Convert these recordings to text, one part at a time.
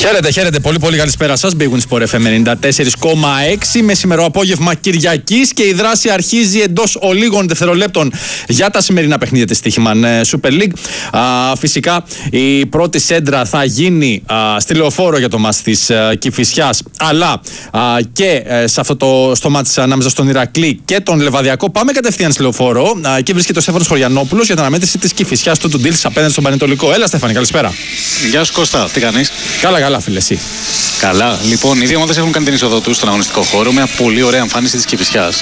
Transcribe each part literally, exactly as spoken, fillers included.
Χαίρετε, χαίρετε. Πολύ, πολύ καλησπέρα σας. Big Win Sport εφ εμ ενενήντα τέσσερα κόμμα έξι. Μεσημερό απόγευμα Κυριακής και η δράση αρχίζει εντός ολίγων δευτερολέπτων για τα σημερινά παιχνίδια της Στοίχημαν Super League. Α, φυσικά η πρώτη σέντρα θα γίνει α, στη Λεωφόρο για το μάτς της Κηφισιάς, αλλά α, και ε, σε αυτό το, στο μάτς ανάμεσα στον Ηρακλή και τον Λεβαδιακό. Πάμε κατευθείαν στη Λεωφόρο. Α, εκεί βρίσκεται ο Στέφανος Χωριανόπουλος για την αναμέτρηση της Κηφισιάς του Τουντήλης απέναντι στον Πανετολικό. Έλα, Στέφανη, καλησπέρα. Γεια σου Κώστα, τι κάνεις? Καλά, καλά, φίλε, εσύ? Καλά. Λοιπόν, οι δύο ομάδες έχουν κάνει την είσοδο τους στον αγωνιστικό χώρο με μια πολύ ωραία εμφάνιση της Κηφισιάς.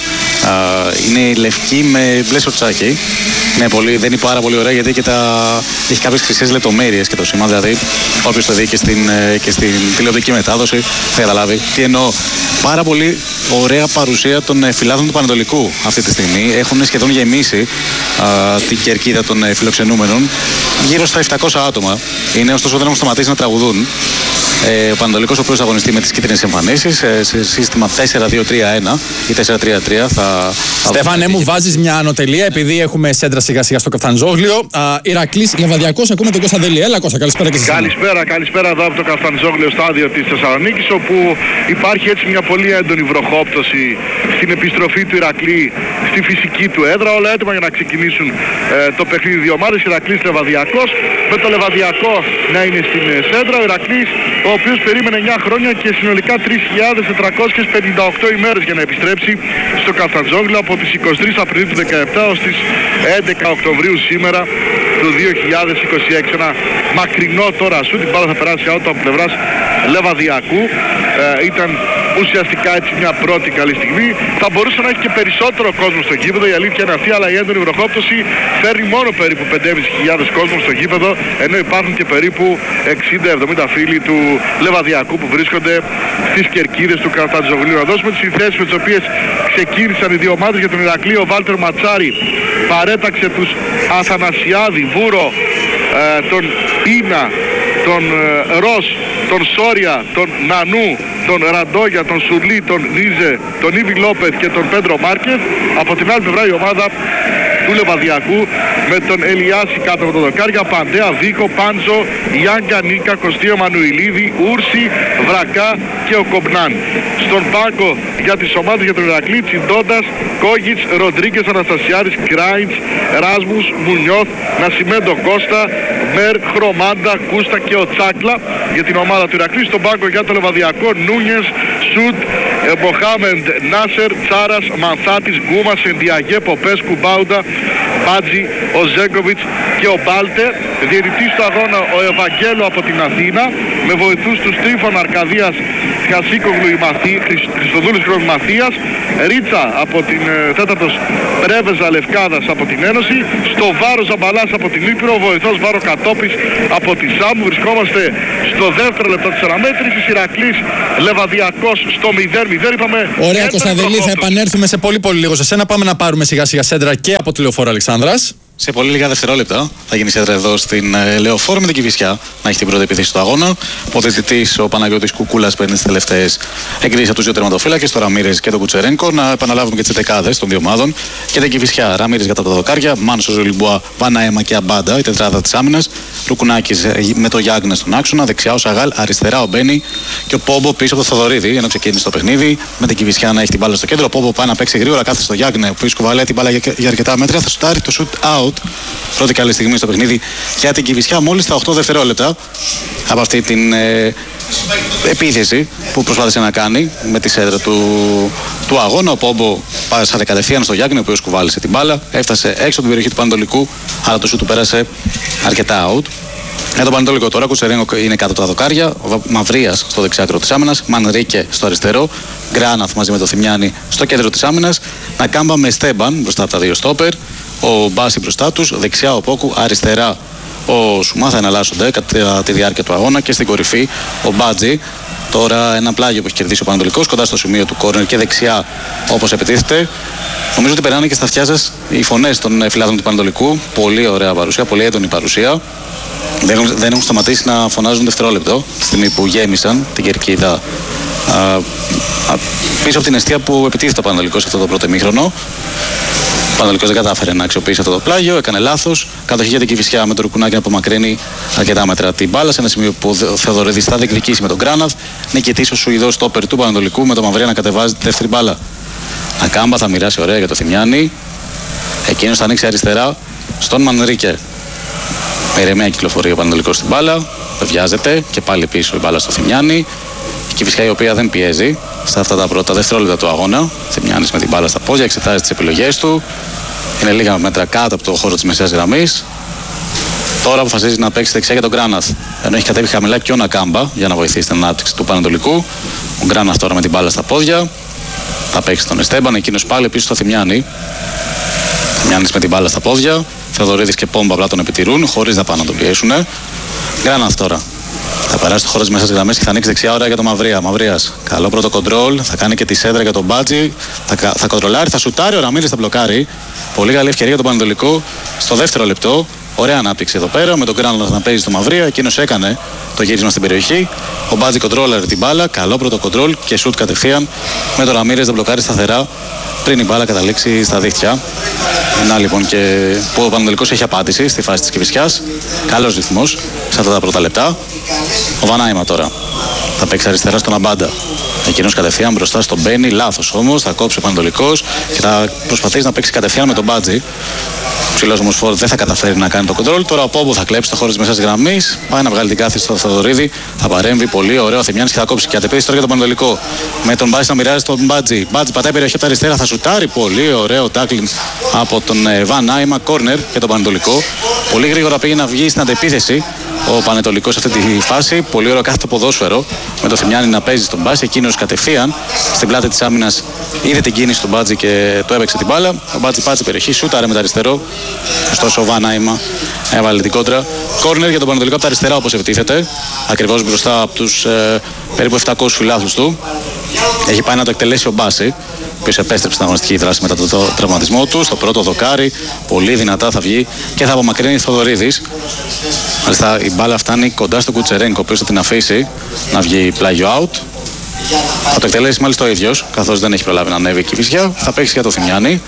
Είναι λευκή με μπλε σορτσάκι. Ναι, πολύ, δεν είναι πάρα πολύ ωραία γιατί και τα... έχει κάποιες χρυσές λεπτομέρειες και το σήμα. Δηλαδή, όποιος το δει και στην, και στην τηλεοπτική μετάδοση θα καταλάβει τι εννοώ. Πάρα πολύ ωραία παρουσία των φιλάδων του Πανετολικού αυτή τη στιγμή. Έχουν σχεδόν γεμίσει α, την κερκίδα των φιλοξενούμενων. Γύρω στα επτακόσια άτομα. Είναι, ωστόσο δεν έχουν σταματήσει να τραγουδούν. Ε, ο Πανετολικός ο πρώτος αγωνιστή με τις κίτρινες εμφανίσεις ε, σε σύστημα τέσσερα δύο τρία ένα ή τέσσερα τρία τρία. Θα, Στέφανε, μου βάζεις μια ανωτελεία επειδή έχουμε σέντρα σιγά σιγά στο Καφταντζόγλιο. Ηρακλής, Λεβαδιακός, ακούμε τον Κώστα Δελή. Έλα Κώστα, καλησπέρα και σας. Καλησπέρα, καλησπέρα εδώ από το Καφταντζόγλιο στάδιο της Θεσσαλονίκης, όπου υπάρχει έτσι μια πολύ έντονη βροχόπτωση στην επιστροφή του Ηρακλή στη φυσική του έδρα. Όλα έτοιμα για να ξεκινήσουν ε, το παιχνίδι δύο ομάδες, Ηρακλής Λεβαδιακός, με το Λεβαδιακό να είναι στην σέντρα. Ο Ηρακλής, ο οποίος περίμενε εννιά χρόνια και συνολικά τρεις χιλιάδες τετρακόσιες πενήντα οκτώ ημέρες για να επιστρέψει στο Καφταντζόγλιο από τις εικοστή τρίτη Απριλίου του δεκαεπτά ως τις έντεκα Οκτωβρίου σήμερα του δύο χιλιάδες είκοσι έξι. Ένα μακρινό τώρα σου, την μπάλα θα περάσει out από πλευράς Λεβαδιακού. Ε, ήταν ουσιαστικά έτσι μια πρώτη καλή στιγμή. Θα μπορούσε να έχει και περισσότερο κόσμο στο γήπεδο, η αλήθεια είναι αυτή, αλλά η έντονη βροχόπτωση φέρνει μόνο περίπου πέντε χιλιάδες πεντακόσιους κόσμο στο γήπεδο, ενώ υπάρχουν και περίπου εξήντα εβδομήντα φίλοι του Λεβαδιακού που βρίσκονται στις κερκίδες του Καφταντζογλίου. Να δώσουμε τις συνθέσεις με τις οποίες ξεκίνησαν οι δύο ομάδες. Για τον Ηρακλή, ο Βάλτερ Ματσάρη παρέταξε τους Αθανασιάδη, Βούρο, ε, τον Πίνα, τον ε, Ρος, τον Σόρια, τον Νανού, τον Ραντόγια, τον Σουρλί, τον Νίζε, τον Ήβι Λόπεθ και τον Πέντρο Μάρκεθ. Από την άλλη πλευρά η ομάδα του Λεβαδιακού με τον Ελιάση κάτω από το δοκάρια, Παντέα, Βίκο, Πάντζο, Γιάνγκα, Νίκα, Κωστία Μανουηλίδη, Ούρση, Βρακά και ο Κομπνάν. Στον πάγκο για τις ομάδες για τον Ηρακλή, Τσιντόντας, Κόγιτς, Ροντρίγκες, Αναστασιάδης, Κράιντς, Ράσμους, Μουνιώθ, Νασιμέντο Κώστα, Μέρ, Χρωμάντα, Κούστα και ο Τσάκλα. Για την ομάδα του Ηρακλή στον πάγκο για το Λεβαδιακό, Νούνιες, Σουτ, Μοχάμεντ, Νάσερ, Τσάρας, Μανθάτης, Γκούμας, Ενδιαγέ, Ποπέσκου, Μπάουντα, Μπάτζη, ο Ζέγκοβιτς και ο Μπάλτε. Διαιτητής του αγώνα ο Ευαγγέλο από την Αθήνα, με βοηθούς του Στρίφων Αρκαδίας, Χασίκογλου Χριστοδούλης Μαθίας, Ρίτσα από την ε, τέταρτος, Πρέβεζα Λευκάδας από την Ένωση, στο Βάρο Ζαμπαλάς από την Ήπειρο, ο βοηθός Βάρο Κατόπης από τη Σάμου. Βρισκόμαστε στο δεύτερο λεπτό της αναμέτρησης. Ηρακλής Λεβαδιακός στο μηδέν μηδέν. Είπαμε. Ωραία Κωνσταντελή, θα επανέλθουμε σε πολύ πολύ λίγο σε σένα. Πάμε να πάρουμε σιγά σιγά σέντρα και από τη Λεωφόρο Αλεξάνδρας. Σε πολύ λίγα δευτερόλεπτα θα γίνει σέντρα εδώ στην ε, Λεωφόρο με την Κηφισιά να έχει την πρώτη επίθεση του αγώνα. Ο διαιτητής ο Παναγιώτης Κουκούλας παίρνει τις τελευταίες εγκρίσεις από τους δύο τερματοφύλακες, τον Ραμίρες και τον Κουτσερένκο. Να επαναλάβουμε και τις δεκάδες των δύο ομάδων. Και την Κηφισιά, Ραμίρες για τα δοκάρια, Μάνσο Ζολιμπουά, Βαναέμα και Αμπάντα, η τετράδα της άμυνας. Ρουκουνάκης με το Γιάγνε στον άξονα, δεξιά ο Σαγάλ, αριστερά ο Μπένι και ο Πόμπο πίσω από το Θοδωρίδη ενώ ξεκίνησε το παιχνίδι. Με την Κηφισιά να έχει την μπάλα στο κέντρο. Ο Πόμπο πάει να παίξει γρήγορα, κάθεται στο Γιάγνε, ο οποίος κουβαλάει την μπάλα για, για αρκετά μέτρα. Θα σουτάρει το shoot out. Πρώτη καλή στιγμή στο παιχνίδι για την Κηφισιά, μόλις τα οκτώ δευτερόλεπτα από αυτή την ε, επίθεση που προσπάθησε να κάνει με τη σέντρα του, του αγώνα. Ο Πόμπο πάσαρε κατευθείαν στο Γιάννη, ο οποίος κουβάλισε την μπάλα, έφτασε έξω από την περιοχή του Πανετολικού, αλλά το σου του πέρασε αρκετά out. Για τον Πανετολικό τώρα, Κουτσερένκο είναι κάτω από τα δοκάρια, ο Μαυρίας στο δεξιάκρο της άμυνας, Μανρίκε στο αριστερό, Γκράναθ μαζί με το Θημιάνι στο κέντρο της άμυνας, Νακάμπα με Στέμπαν μπροστά από τα δύο στόπερ, ο Μπάση μπροστά τους, δεξιά ο Πόκου, αριστερά ο Σουμά, θα εναλλάσσονται κατά τη διάρκεια του αγώνα και στην κορυφή ο Μπάτζη. Τώρα ένα πλάγιο που έχει κερδίσει ο Πανετολικός κοντά στο σημείο του κόρνερ και δεξιά όπως επιτίθεται. Νομίζω ότι περνάνε και στα αυτιά σας οι φωνές των φιλάδων του Πανετολικού. Πολύ ωραία παρουσία, πολύ έντονη παρουσία. Δεν έχουν, δεν έχουν σταματήσει να φωνάζουν δευτερόλεπτο τη στιγμή που γέμισαν την κερκίδα α, α, πίσω από την εστία που επιτίθεται ο Πανετολικός σε αυτό το πρώτο ημίχρονο. Ο Πανατολικός δεν κατάφερε να αξιοποιήσει αυτό το πλάγιο, έκανε λάθος. Κατοχή για την Κηφισιά με το Ρουκουνάκι να απομακρύνει αρκετά μέτρα την μπάλα. Σε ένα σημείο που ο Θεοδωρίδης θα διεκδικήσει με τον Γκράναθ. Νικητής ο Σουηδός στόπερ του Πανατολικού με το Μαυρία να κατεβάζει τη δεύτερη μπάλα. Ακάμπα θα μοιράσει ωραία για το Θημιάνι. Εκείνος θα ανοίξει αριστερά στον Μανρίκε. Με ηρεμία κυκλοφορεί ο Πανατολικός στην μπάλα. Βιάζεται και πάλι πίσω η μπάλα στο Θημιάνι. Η Κηφισιά η οποία δεν πιέζει στα αυτά τα πρώτα δευτερόλεπτα του αγώνα. Θημιάνης με την μπάλα στα πόδια, εξετάζει τις επιλογές του. Είναι λίγα μέτρα κάτω από το χώρο της μεσαίας γραμμής. Τώρα αποφασίζει να παίξει δεξιά για τον Γκράναθ. Ενώ έχει κατέβει χαμηλά και ο Νακάμπα για να βοηθήσει την ανάπτυξη του Πανατολικού. Ο Γκράναθ τώρα με την μπάλα στα πόδια. Θα παίξει τον Εστέμπαν, εκείνος πάλι πίσω στο Θημιάνι. Θημιάνης με την μπάλα στα πόδια. Θεοδωρίδης και Πόμπα απλά τον επιτηρούν χωρίς να πάνε να τον πιέσουν. Γκράναθ τώρα. Θα περάσει το χώρο της μέσας γραμμής και θα ανοίξει δεξιά ώρα για τον Μαυρία. Μαυρίας. Καλό πρώτο κοντρόλ. Θα κάνει και τη σέντρα για τον Μπάτζι. Θα, θα κοντρολάρει, θα σουτάρει. Ο Ραμίρης θα μπλοκάρει. Πολύ καλή ευκαιρία για τον Πανατολικό στο δεύτερο λεπτό. Ωραία ανάπτυξη εδώ πέρα με τον Γκράναθ να παίζει στο Μαυρία. Εκείνος έκανε το γύρισμα στην περιοχή. Ο Μπάτζι κοντρόλαρε την μπάλα. Καλό πρώτο κοντρόλ και σουτ κατευθείαν. Με τον Ραμίρης να μπλοκάρει σταθερά πριν η μπάλα καταλήξει στα δίχτυα. Να λοιπόν και που ο Πανατολικός έχει απάντηση στη φάση της Κηφισιάς. Καλός ρυθμός σε αυτά τα πρώτα λεπτά. Ο Βανάιμα τώρα θα παίξει αριστερά στον Αμπάντα. Εκείνος κατευθείαν μπροστά στον Μπένι. Λάθος όμως. Θα κόψει ο Πανατολικός και θα προσπαθήσει να παίξει κατευθείαν με τον Μπάτζι. Ο ψηλός όμως φόρ δεν θα καταφέρει να κάνει το κοντρόλ. Τώρα ο Πόμπο θα κλέψει το χώρο της μεσάς γραμμής. Πάει να βγάλει την κάθεση στο Θεοδωρίδη. Θα παρέμβει πολύ ωραίο ο Θημιάνης και θα κόψει. Και αντεπίθεση τώρα για τον Πανατολικό. Με τον Μπάτζι να μοιράζει τον Μπάτζι. Μπάτζι πατάει περιοχή από τα αριστερά. Θα σουτάρει πολύ ωραίο τάκλινγκ από τον Βαν Άιμα. Κόρνερ για τον Πανατολικό. Πολύ γρήγορα πήγε να βγει στην αντεπίθεση ο Πανετολικός σε αυτή τη φάση. Πολύ ωραίο κάθε το ποδόσφαιρο με το Θημιάνι να παίζει στον Μπάση. Εκείνος κατευθείαν στην πλάτη της άμυνας είδε την κίνηση του Μπάτζι και το έπαιξε την μπάλα. Ο Μπάτζι πάτησε περιοχή, σούταρε με το αριστερό. Ωστόσο ο Βαν Άιμα έβαλε την κόντρα. Κόρνερ για τον Πανετολικό από τα αριστερά όπως επιτίθεται. Ακριβώς μπροστά από τους ε, περίπου επτακόσιους φιλάθλους του. Έχει πάει να το εκτελέσει ο Μπάση, ο οποίος επέστρεψε στην αγωνιστική δράση μετά τον το τραυματισμό του. Στο πρώτο δοκάρι, πολύ δυνατά θα βγει και θα απομακρύνει Θοδωρίδης. Μάλιστα η μπάλα φτάνει κοντά στον Κουτσερένκο, ο οποίος θα την αφήσει να βγει πλάγιο out. Θα το εκτελέσει μάλιστα ο ίδιος, καθώς δεν έχει προλάβει να ανέβει η Κηφισιά. Θα παίξει για το Θημιάνι.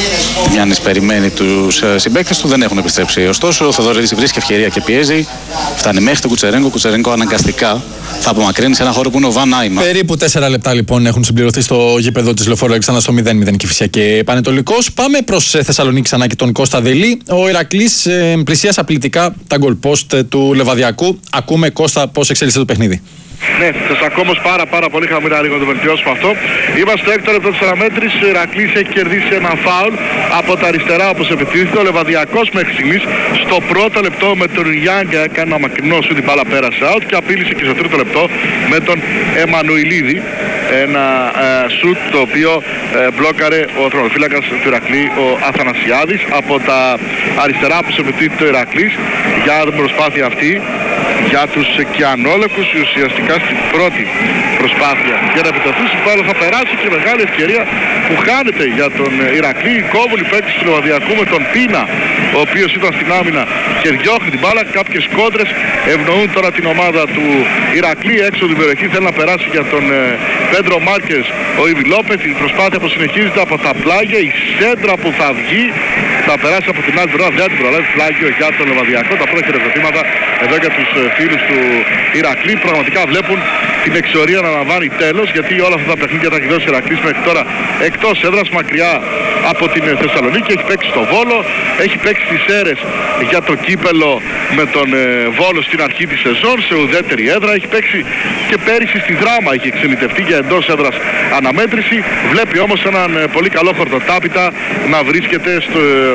Ο Θημιάνης περιμένει τους συμπαίκτες του, δεν έχουν επιστρέψει. Ωστόσο, ο Θοδωρίδης βρίσκει ευκαιρία και πιέζει. Φτάνει μέχρι τον Κουτσερένκο. Ο Κουτσερένκο αναγκαστικά θα απομακρύνει σε ένα χώρο που είναι ο Βαν Άιμα. Περίπου τέσσερα λεπτά λοιπόν έχουν συμπληρωθεί στο γήπεδο της Λεωφόρου Αλεξάνδρα στο μηδέν μηδέν Κηφισιά και Πανετολικός. Πάμε προς Θεσσαλονίκη ξανά και τον Κώστα Δελή. Ο Ηρακλής ε, πλησίασε απλητικά τα γκολ post του Λεβαδιακού. Ακούμε, Κώστα, πώς εξέλιξε το παιχνίδι. Ναι, θες ακόμα πάρα πάρα πολύ χαμηλά λίγο να το βελτιώσουμε αυτό. Είμαστε στο έκτο λεπτό της αναμέτρησης. Ο Ηρακλής έχει κερδίσει ένα φάουλ από τα αριστερά όπως επιτίθεται. Ο Λεβαδιακός μέχρι στιγμής στο πρώτο λεπτό με τον Γιάνγκα έκανε ένα μακρινό σου, την μπάλα πέρασε out και απείλησε και στο τρίτο λεπτό με τον Εμμανουηλίδη. Ένα ε, σουτ το οποίο ε, μπλόκαρε ο τερματοφύλακας του Ηρακλή, ο Αθανασιάδης. Από τα αριστερά όπως επιτίθεται ο Ηρακλής για την προσπάθεια αυτή για τους Κιανόλεκους, ουσιαστικά στην πρώτη προσπάθεια για να επιτεθούν στην μπάλα θα περάσει και μεγάλη ευκαιρία που χάνεται για τον Ηρακλή. Κόβουν οι παίκτες του Λεβαδιακού με τον Πίνα, ο οποίος ήταν στην άμυνα και διώχνει την μπάλα. Κάποιες κόντρες ευνοούν τώρα την ομάδα του Ηρακλή έξω την περιοχή. Θέλει να περάσει για τον Πέντρο Μάρκες ο Ιβι Λόπετ. Η προσπάθεια που συνεχίζεται από τα πλάγια, η σέντρα που θα βγει θα περάσει από την άλλη πλευρά, δεν την προλάβει, πλάγιο για τον Λεβαδιακό. Τα πρώτα χειροκροτήματα εδώ για τους φίλους του Ηρακλή. Πραγματικά βλέπουν την εξορία να λαμβάνει τέλος, γιατί όλα αυτά τα παιχνίδια τα έχει δώσει ο Ηρακλής μέχρι τώρα εκτός έδρας, μακριά από την Θεσσαλονίκη. Έχει παίξει στο Βόλο, έχει παίξει τις Σέρρες για το κύπελο με τον ε, Βόλο στην αρχή της σεζόν σε ουδέτερη έδρα. Έχει παίξει και πέρυσι στη Δράμα, έχει εξελιτευτεί για εντός έδρας αναμέτρηση. Βλέπει όμως έναν ε, πολύ καλό χορτοτάπητα να βρίσκεται στο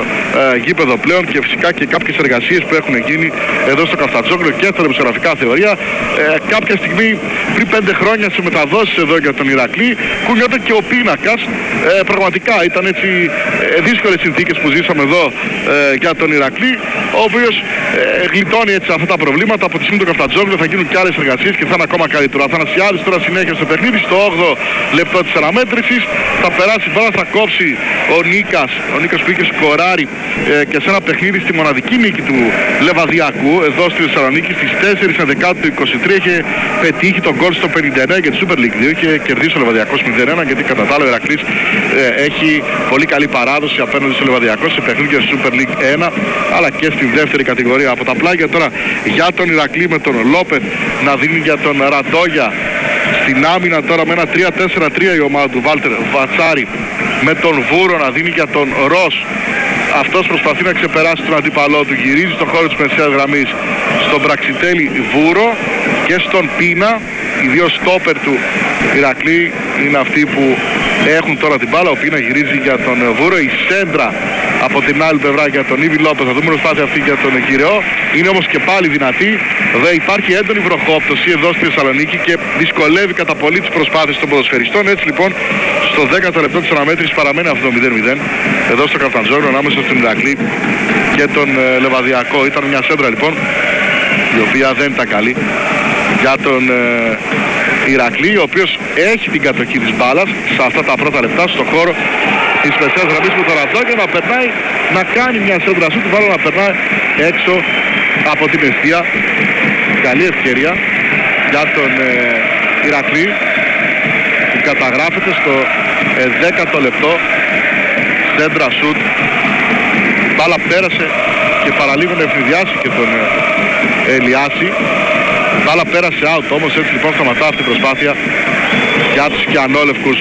ε, γήπεδο πλέον και φυσικά και κάποιες εργασίες που έχουν γίνει εδώ στο Καφτατζόγλιο και στα δημοσιογραφικά θεωρία. Ε, κάποια στιγμή πριν πέντε χρόνια σε μεταδόσεις εδώ για τον Ηρακλή κουνιόταν και ο πίνακας. Ε, πραγματικά ήταν έτσι ε, δύσκολες συνθήκες που ζήσαμε εδώ ε, για τον Ηρακλή, ο οποίος ε, γλιτώνει έτσι αυτά τα προβλήματα. Από τη στιγμή του Καφτατζόγλιο θα γίνουν και άλλες εργασίες και θα είναι ακόμα Πέτρου. Αθανασιάδης τώρα συνέχεια στο παιχνίδι, στο όγδοο λεπτό της αναμέτρησης. Θα περάσει μπάλα, θα κόψει ο Νίκας, ο Νίκας που είχε σκοράρει ε, και σε ένα παιχνίδι στη μοναδική νίκη του Λεβαδιακού εδώ στη Θεσσαλονίκη στις τέσσερις ενδεκάτου του είκοσι τρία. Είχε πετύχει τον γκολ στο πενήντα εννέα για τη Super League δύο, είχε κερδίσει ο Λεβαδιακός μηδέν ένα, γιατί κατά τα άλλα ο Ηρακλής ε, έχει πολύ καλή παράδοση απέναντι στο Λεβαδιακό σε παιχνίδια στη Super League ένα αλλά και στη δεύτερη κατηγορία. Από τα πλάγια τώρα για τον Ηρακλή με τον Λόπεθ να δίνει για τον Ραντόγια. Στην άμυνα τώρα με ένα τρία τέσσερα τρία η ομάδα του Βάλτερ Βατσάρη, με τον Βούρο να δίνει για τον Ρος. Αυτός προσπαθεί να ξεπεράσει τον αντίπαλό του, γυρίζει στον χώρο της μεσαίας γραμμής στον Πραξιτέλη Βούρο και στον Πίνα. Οι δύο στόπερ του Ηρακλή είναι αυτοί που έχουν τώρα την μπάλα. Ο Πίνα γυρίζει για τον Βούρο, η σέντρα από την άλλη πλευρά για τον Ήβι Λόπες. Θα δούμε προσπάθεια αυτή για τον Κυραιό. Είναι όμως και πάλι δυνατή. Δε υπάρχει έντονη βροχόπτωση εδώ στη Θεσσαλονίκη και δυσκολεύει κατά πολύ τις προσπάθειες των ποδοσφαιριστών. Έτσι λοιπόν στο δέκατο λεπτό της αναμέτρησης παραμένει αυτό μηδέν μηδέν εδώ στο Καφταντζόγλιο ανάμεσα στον Ηρακλή και τον ε, Λεβαδιακό. Ήταν μια σέντρα λοιπόν η οποία δεν ήταν καλή για τον ε, Ηρακλή, ο οποίος έχει την κατοχή της μπάλας σε αυτά τα πρώτα λεπτά στον χώρο της μεσαίας γραμμής με τον Ραντόγια να περνάει, να κάνει μια σέντρα σου, του βάλω να περνάει έξω από την αιστεία. Καλή ευκαιρία για τον ε, Ηρακλή που καταγράφεται στο ε, δέκατο λεπτό. Σέντρα σουτ, μπάλα πέρασε και παραλίγο να ευνηδιάσει και τον ε, Ελιάση. Μπάλα πέρασε out όμως, έτσι λοιπόν σταματά αυτή η προσπάθεια για τους κιανόλευκους.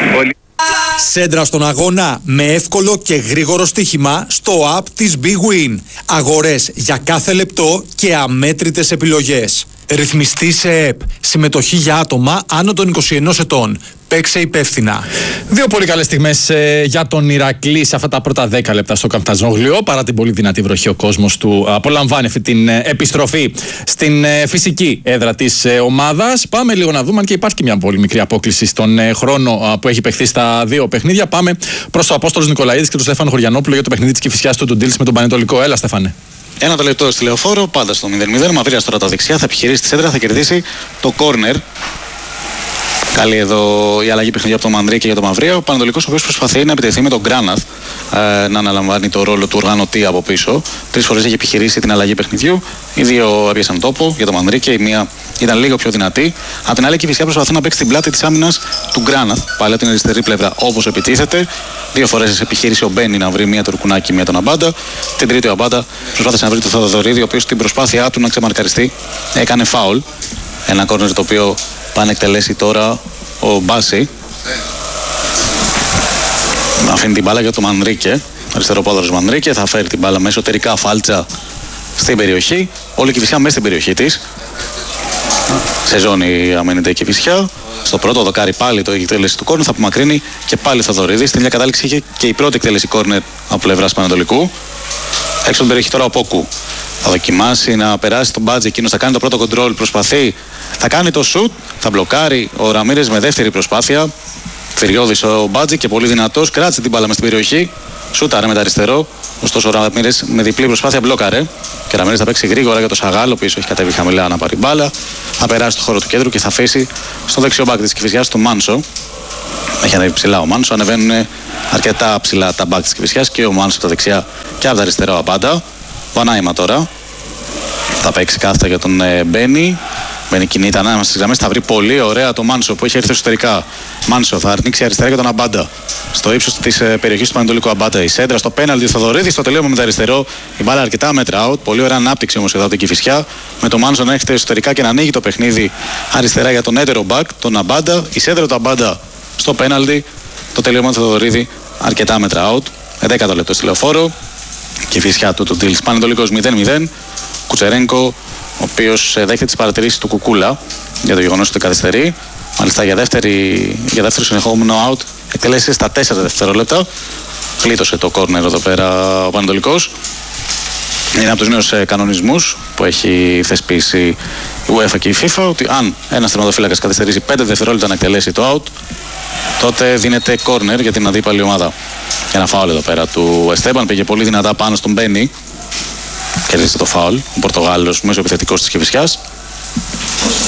Σέντρα στον αγώνα με εύκολο και γρήγορο στοίχημα στο app της Big Win. Αγορές για κάθε λεπτό και αμέτρητες επιλογές. Ρυθμιστή σε ΕΠ. Συμμετοχή για άτομα άνω των είκοσι ενός ετών. Παίξε υπεύθυνα. Δύο πολύ καλές στιγμές ε, για τον Ηρακλή σε αυτά τα πρώτα δέκα λεπτά στο Καφταντζόγλιο. Παρά την πολύ δυνατή βροχή, ο κόσμος του απολαμβάνει αυτή την ε, επιστροφή στην ε, φυσική έδρα της ε, ομάδας. Πάμε λίγο να δούμε αν και υπάρχει και μια πολύ μικρή απόκληση στον ε, χρόνο ε, που έχει παιχθεί στα δύο παιχνίδια. Πάμε προς τον Απόστολο Νικολαίδης και τον Στέφανο Χωριανόπουλο για το παιχνίδι της Κηφισιάς του Ντουντήλς με τον Πανετολικό. Έλα, Στέφανε. Ένα το λεπτό στη Λεωφόρο, πάντα στο μηδέν μηδέν. Μαυρίας τώρα τα δεξιά, θα επιχειρήσει τη σέντρα, θα κερδίσει το κόρνερ. Καλή εδώ η αλλαγή παιχνιδιού από τον Μανδρή και για τον Μαυρία. Ο Πανετολικός, ο οποίος προσπαθεί να επιτεθεί με τον Γκράναθ, ε, να αναλαμβάνει το ρόλο του οργανωτή από πίσω. Τρεις φορές έχει επιχειρήσει την αλλαγή παιχνιδιού. Οι δύο έπιασαν τόπο για τον Μανδρή και η μία ήταν λίγο πιο δυνατή. Απ' την άλλη, η Κηφισιά προσπαθεί να παίξει την πλάτη της άμυνας του Γκράναθ, πάλι από την αριστερή πλευρά όπως επιτίθεται. Δύο φορές επιχείρησε ο Μπένι να βρει μία Τουρκουνάκη, μία τον Αμπάντα. Την τρίτη ο Αμπάντα προσπάθησε να βρει τον Θοδωρίδη, ο οποίος στην προσπάθειά του να ξεμαρκαριστεί έκανε φάουλ. Ένα κόρνερ το οποίο πάνε να εκτελέσει τώρα ο Μπάση. Αφήνει την μπάλα για τον Μανδρίκε, αριστεροπόδαρος Μανδρίκε, θα φέρει την μπάλα με εσωτερικά φάλτσα στην περιοχή. Όλη η Κηφισιά μέσα στην περιοχή της. Σε ζώνη αμένεται η Κηφισιά. Στο πρώτο δοκάρι πάλι το εκτέλεση του κόρνερ, θα απομακρύνει και πάλι θα Θοδωρίδη. Στην ίδια κατάληξη είχε και η πρώτη εκτέλεση κόρνερ από πλευράς Πανετολικού. Έξω την περιοχή τώρα ο Πόκου. Θα δοκιμάσει να περάσει τον Μπάτζη, εκείνος θα κάνει το πρώτο κοντρόλ, προσπαθεί, θα κάνει το σουτ, θα μπλοκάρει ο Ραμίρες με δεύτερη προσπάθεια. Θηριώδης ο Μπάτζη και πολύ δυνατός, κράτησε την μπάλα μες στην περιοχή, σούταρε με τα αριστερό. Ωστόσο ο Ραμίρες με διπλή προσπάθεια μπλόκαρε. Και ο Ραμίρες θα παίξει γρήγορα για το Σαγάλ, ο οποίος έχει κατέβει χαμηλά να πάρει μπάλα. Θα περάσει στο χώρο του κέντρου και θα αφήσει στο δεξιό μπακ της Κηφισιάς του Μάνσο. Έχει ανέβει ψηλά ο Μάνσο, ανεβαίνουν αρκετά ψηλά τα μπακ της Κηφισιάς και ο Μάνσο από τα δεξιά και από τα αριστερά απάντα. Βανάιμα τώρα. Θα παίξει κάθετα για τον ε, Μπένι. Μπένι κινείται ανάμεσα στις γραμμές. Θα βρει πολύ ωραία το Μάνσο που έχει έρθει εσωτερικά. Μάνσο θα αρνίξει αριστερά για τον Αμπάντα. Στο ύψος της ε, περιοχής του Πανετολικού Αμπάντα. Η σέντρα στο πέναλτι του Θοδωρίδη. Στο τελείωμα με τα αριστερό. Η μπάλα αρκετά μέτρα out. Πολύ ωραία ανάπτυξη όμως εδώ από την Κηφισιά. Με τον Μάνσο να έρχεται εσωτερικά και να ανοίγει το παιχνίδι αριστερά για τον έτερο μπακ, τον Αμπάντα. Η σέντρα του Αμπάντα στο πέναλτι. Το τελείωμα του Θοδωρίδη αρκετά μέτρα out. δέκατο λεπτό στη Λεωφόρο. Κηφισιά του Ντουντήλς. Πανετολικός μηδέν μηδέν. Κουτσερένκο, ο οποίος δέχεται τις παρατηρήσεις του Κουκούλα για το γεγονός ότι καθυστερεί. Μάλιστα για, δεύτερη, για δεύτερο συνεχόμενο out εκτέλεσε στα τέσσερα δευτερόλεπτα. Πλήτωσε το κόρνερ εδώ πέρα ο Πανετολικός. Είναι από τους νέους κανονισμούς που έχει θεσπίσει η UEFA και η FIFA, ότι αν ένας τερματοφύλακας καθυστερήσει πέντε δευτερόλεπτα να εκτελέσει το out, τότε δίνεται κόρνερ για την αντίπαλη ομάδα. Και ένα φάουλ εδώ πέρα του Εστέμπαν, πήγε πολύ δυνατά πάνω στον Μπένι. Κέρδισε το φάουλ, ο Πορτογάλος μέσω επιθετικός της Κηφισιάς.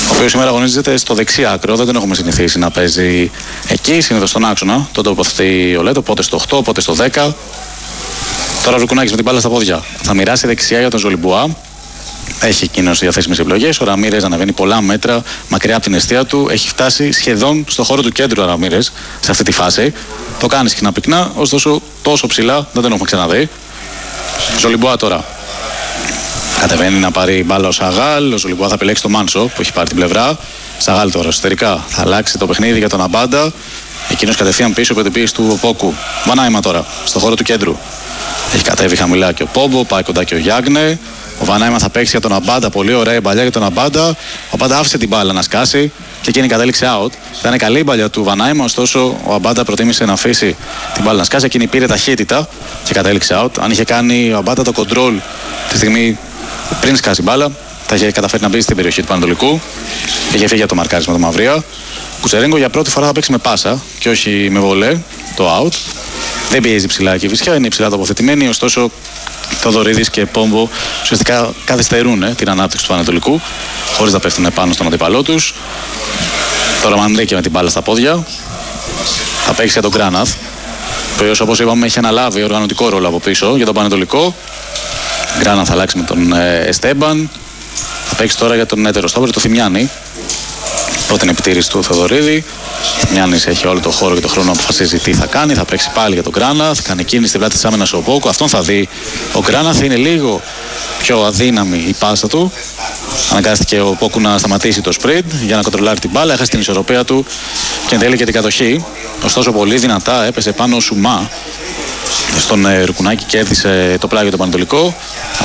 ο οποίος σήμερα αγωνίζεται στο δεξί άκρο. Δεν τον έχουμε συνηθίσει να παίζει εκεί, συνήθως στον άξονα. Τον τοποθετεί ο Λέτο, πότε στο οκτώ, πότε στο δέκα. Τώρα ο Ρουκουνάκης με την μπάλα στα πόδια θα μοιράσει δεξιά για τον Ζολιμπουά. Έχει εκείνος διαθέσιμες επιλογές. Ο Ραμίρες ανεβαίνει πολλά μέτρα μακριά από την εστία του. Έχει φτάσει σχεδόν στο χώρο του κέντρου ο Ραμίρες σε αυτή τη φάση. Το κάνει συχνά πυκνά, ωστόσο τόσο ψηλά δεν τον έχουμε ξαναδεί. Ζολιμπουά τώρα. Κατεβαίνει να πάρει μπάλα ο Σαγάλ. Ο Ζολιμπουά θα επιλέξει το Μάνσο που έχει πάρει την πλευρά. Σαγάλ τώρα εσωτερικά θα αλλάξει το παιχνίδι για τον Αμπάντα. Εκείνος κατευθείαν πίσω από την πίεση του Πόκου. Βανάιμα τώρα στο χώρο του κέντρου. Έχει κατέβει χαμηλά και ο Πόμπο, πάει κοντά και ο Γιάγνε. Ο Βανάιμα θα παίξει για τον Αμπάντα. Πολύ ωραία η μπαλιά για τον Αμπάντα. Ο Αμπάντα άφησε την μπάλα να σκάσει και εκείνη κατέληξε out. Ήταν καλή η μπαλιά του Βανάιμα, ωστόσο ο Αμπάντα προτίμησε να αφήσει την μπάλα να σκάσει. Εκείνη πήρε ταχύτητα και κατέληξε out. Αν είχε κάνει ο Αμπάντα το control τη στιγμή πριν σκάσει η μπάλα, θα είχε καταφέρει να μπει στην περιοχή του Πανατολικού. Είχε φύγει για το μαρκάρισμα του Μαυρία. Κουτσερέγκο για πρώτη φορά θα παίξει με πάσα και όχι με βολέ το out. Δεν πιέζει ψηλά και η Βυσιά, είναι ψηλά τοποθετημένη, ωστόσο Θοδωρίδης και Πόμπο ουσιαστικά καθυστερούν ε, την ανάπτυξη του Πανατολικού, χωρίς να πέφτουν πάνω στον αντίπαλό τους. Τώρα Μανδρίκη με την μπάλα στα πόδια. Θα παίξει για τον Γκράναθ, ο οποίος όπως είπαμε έχει αναλάβει οργανωτικό ρόλο από πίσω για τον Πανατολικό. Γκράναθ θα αλλάξει με τον ε, Εστέμπαν. Θα παίξει τώρα για τον έτερο στόπερ, το Θημιάνη. Πρώτη επιτήρηση του Θοδωρίδη. Ο Θημιάνης έχει όλο το χώρο και το χρόνο να αποφασίζει τι θα κάνει. Θα παίξει πάλι για τον Γκράναθ. Κάνει κίνηση στην πλάτη της άμυνας ο Πόκου. Αυτόν θα δει ο Γκράναθ. Είναι λίγο πιο αδύναμη η πάσα του. Αναγκάστηκε ο Πόκου να σταματήσει το sprint για να κοντρολάρει την μπάλα. Έχασε την ισορροπία του και εν τέλει και την κατοχή. Ωστόσο πολύ δυνατά έπεσε πάνω ο Σουμά. Στον ε, Ρουκουνάκη κέρδισε το πλάγιο του Πανατολικό.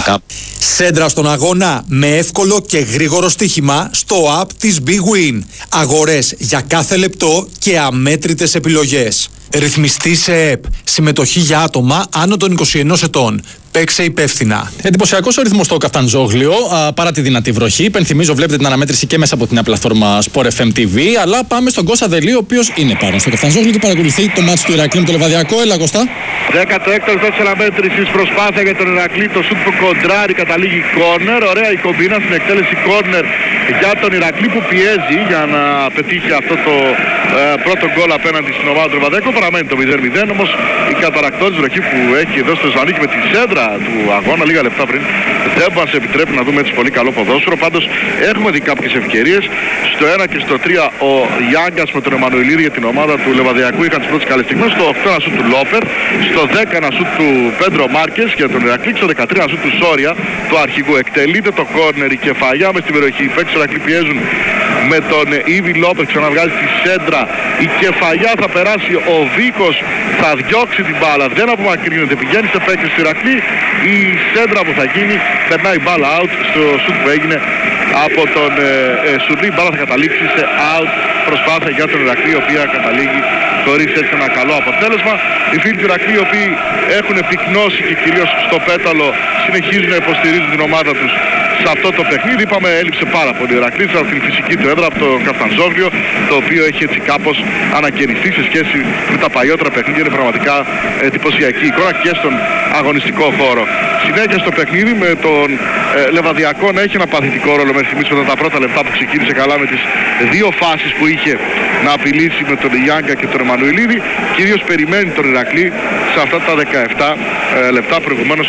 Σέντρα στον αγώνα με εύκολο και γρήγορο στοίχημα στο app της Big Win. Αγορές για κάθε λεπτό και αμέτρητες επιλογές. Ρυθμιστή σε ΕΠ. Συμμετοχή για άτομα άνω των είκοσι ενός ετών. Παίξε υπεύθυνα. Εντυπωσιακός ο ρυθμός στο Καφταντζόγλιο, α, παρά τη δυνατή βροχή. Υπενθυμίζω, βλέπετε την αναμέτρηση και μέσα από την πλατφόρμα Sport εφ εμ τι βι. Αλλά πάμε στον Κώστα Δελή, ο οποίος είναι πάνω στο Καφταντζόγλιο και παρακολουθεί το μάτς του Ηρακλή με το Λεβαδιακό. Έλα, Κώστα. δέκατο έκτο λεπτό της αναμέτρησης, προσπάθεια για τον Ηρακλή. Το σουτ που κοντράρει καταλήγει κόρνερ. Ωραία η κομπίνα στην εκτέλεση κόρνερ για τον Ηρακλή που πιέζει για να πετύχει αυτό το ε, πρώτο γκολ απέναντι στην ομάδα του Λεβαδιακού. Παραμένει το μηδέν μηδέν, όμως η καταρακτώδης βροχή που έχει εδώ στο Ζανίκη με τη σέντρα του αγώνα λίγα λεπτά πριν δεν μας επιτρέπει να δούμε έτσι πολύ καλό ποδόσφαιρο. Πάντως έχουμε δει κάποιες ευκαιρίες. Στο ένα και στο τρία ο Γιάγκας με τον Εμμανουηλίδη για την ομάδα του Λεβαδιακού είχαν τις πρώτες καλές στιγμές. Στο οκτώ ένα σουτ του Λόπερ, στο δέκα ένα σουτ του Πέντρο Μάρκες για τον Ηρακλή, στο δεκατρία ένα σουτ του Σόρια του αρχηγού. Εκτελείται το κόρνερ, η Κεφαλιά μες στην περιοχή. Οι παίκτες του Ηρακλή πιέζουν με τον Ήβι Λόπερ, ξαναβγάζει τη σέντρα. Η Κεφαλιά θα περάσει, ο Βίκος θα διώξει την μπάλα, δεν απομακρύνεται, πηγαίνει σε παίκτες του Ηρακλή. Η σέντρα που θα γίνει περνάει μπάλα out στο σουτ που έγινε από τον ε, ε, Σουρλή. Η μπάλα θα καταλήξει σε out, προσπάθεια για τον Ηρακλή, η οποία καταλήγει χωρίς έτσι ένα καλό αποτέλεσμα. Οι φίλοι του Ηρακλή, οι οποίοι έχουν πυκνώσει και κυρίως στο πέταλο, συνεχίζουν να υποστηρίζουν την ομάδα τους σε αυτό το παιχνίδι. Είπαμε, έλειψε πάρα πολύ ο Ηρακλής από την φυσική του έδρα, από το Καφταντζόγλιο, το οποίο έχει έτσι κάπως ανακαινιστεί σε σχέση με τα παλιότερα παιχνίδια. Είναι πραγματικά εντυπωσιακή εικόνα και στον αγωνιστικό χώρο. Συνέχεια στο παιχνίδι με τον ε, Λεβαδιακό να έχει ένα παθητικό ρόλο μέχρι στιγμής μετά τα πρώτα λεπτά που ξεκίνησε καλά με τις δύο φάσεις που είχε να απειλήσει με τον Ιάγκα και τον Εμμανουηλίδη. Κυρίως περιμένει τον Ηρακλή σε αυτά τα δεκαεπτά ε, λεπτά προηγουμένως.